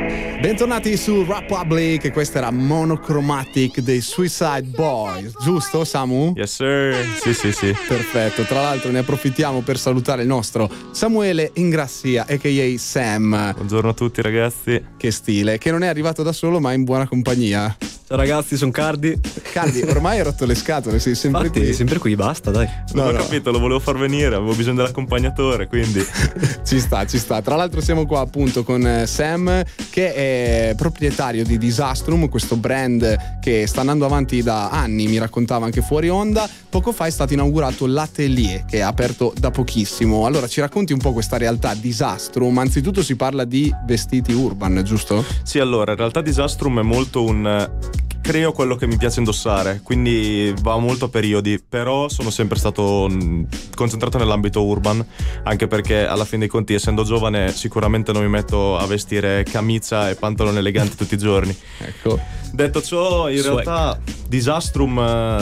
Bentornati su Republic, e questa era Monochromatic dei Suicide Boys, giusto Samu? Yes sir, sì. Perfetto, tra l'altro ne approfittiamo per salutare il nostro Samuele Ingrassia, a.k.a. Sam. Buongiorno a tutti ragazzi. Che stile, che non è arrivato da solo ma in buona compagnia. Ciao ragazzi, sono Cardi. Cardi, ormai hai rotto le scatole, sei sempre Infatti, qui. sempre qui, basta dai. Non ho capito, lo volevo far venire, avevo bisogno dell'accompagnatore, quindi Ci sta. Tra l'altro siamo qua appunto con Sam, che è proprietario di Disastrum, questo brand che sta andando avanti da anni, mi raccontava anche fuori onda. Poco fa è stato inaugurato l'Atelier, che è aperto da pochissimo. Allora ci racconti un po' questa realtà Disastrum? Anzitutto si parla di vestiti urban, giusto? sì, allora in realtà Disastrum è molto creo quello che mi piace indossare, quindi va molto a periodi, però sono sempre stato concentrato nell'ambito urban, anche perché alla fine dei conti, essendo giovane, sicuramente non mi metto a vestire camicia e pantaloni eleganti tutti i giorni. Ecco. Detto ciò, in realtà Disastrum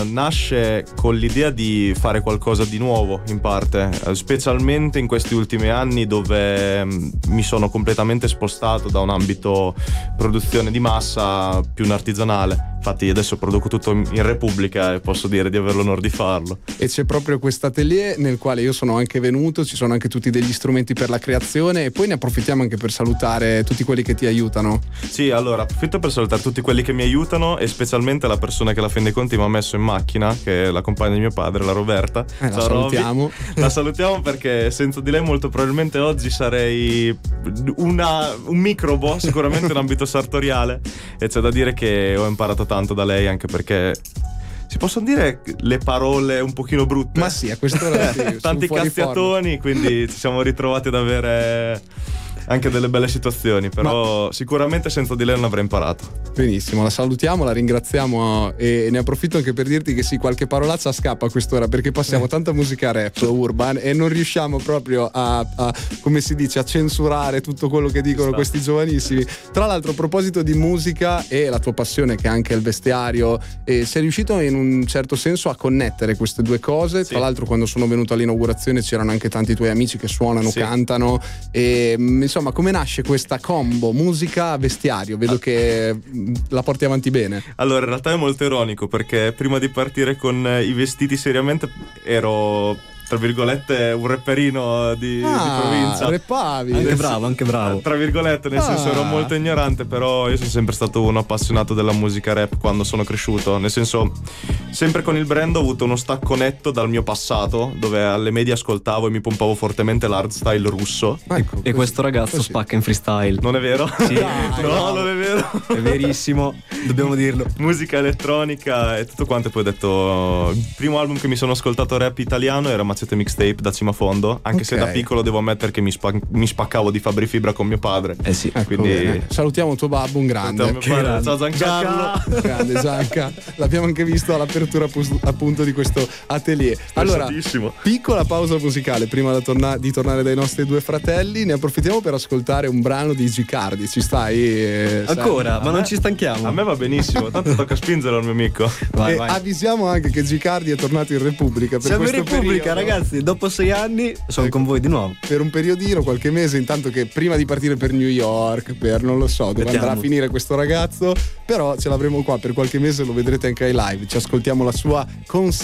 nasce con l'idea di fare qualcosa di nuovo, in parte, specialmente in questi ultimi anni dove mi sono completamente spostato da un ambito produzione di massa più un artigianale. Infatti adesso produco tutto in Repubblica e posso dire di avere l'onore di farlo. E c'è proprio quest'atelier nel quale io sono anche venuto, ci sono anche tutti degli strumenti per la creazione, e poi ne approfittiamo anche per salutare tutti quelli che ti aiutano. Sì, allora approfitto per salutare tutti quelli che mi aiutano, e specialmente la persona che alla fin dei conti mi ha messo in macchina, che è la compagna di mio padre, la Roberta. La salutiamo. Roby. La salutiamo perché senza di lei molto probabilmente oggi sarei un microbo, sicuramente in ambito sartoriale, e c'è da dire che ho imparato tanto da lei, anche perché si possono dire le parole un pochino brutte. Ma sì, a quest'ora sì, tanti cazziatoni, quindi ci siamo ritrovati ad avere anche delle belle situazioni, però sicuramente senza di lei non avrei imparato. Benissimo, la salutiamo, la ringraziamo, e ne approfitto anche per dirti che sì, qualche parolaccia scappa a quest'ora, perché passiamo tanta musica rap urban e non riusciamo proprio a come si dice, a censurare tutto quello che dicono questi giovanissimi. Tra l'altro, a proposito di musica e la tua passione che è anche il vestiario, sei riuscito in un certo senso a connettere queste due cose. Sì. Tra l'altro, quando sono venuto all'inaugurazione c'erano anche tanti tuoi amici che suonano, Sì. cantano, e insomma, come nasce questa combo musica-vestiario? Vedo che la porti avanti bene. Allora, in realtà è molto ironico, perché prima di partire con i vestiti seriamente ero, tra virgolette, un rapperino di provincia. Rappavi. Anche bravo. Tra virgolette, nel senso ero molto ignorante, però io sono sempre stato uno appassionato della musica rap quando sono cresciuto. Nel senso, sempre con il brand ho avuto uno stacco netto dal mio passato, dove alle medie ascoltavo e mi pompavo fortemente l'hardstyle russo. Ecco, E questo ragazzo così. spacca in freestyle. Non è vero? Sì. No, non è vero. È verissimo, dobbiamo dirlo. Musica elettronica e tutto quanto. E poi ho detto, il primo album che mi sono ascoltato rap italiano era Macete Mixtape, da cima a fondo, anche se Ok. da piccolo devo ammettere che mi spaccavo di Fabri Fibra con mio padre. Sì. Ecco, quindi bene. Salutiamo tuo babbo, un grande. Mio padre. Ciao Giancarlo. Grande Gianca, l'abbiamo anche visto all'apertura appunto di questo atelier. Allora, Stressadissimo. piccola pausa musicale prima di tornare dai nostri due fratelli. Ne approfittiamo per ascoltare un brano di Gicardi. Ci stai? Ancora, ma non ci stanchiamo. A me va benissimo, tanto tocca spingere al mio amico. Vai. Avvisiamo anche che Gicardi è tornato in Repubblica per Siamo in questo Repubblica, periodo. ragazzi. Dopo 6 anni sono con voi di nuovo. Per un periodino, qualche mese, intanto che prima di partire per New York, per non lo so dove Vediamo. andrà a finire questo ragazzo, però ce l'avremo qua per qualche mese, lo vedrete anche ai live. Ci ascoltiamo la sua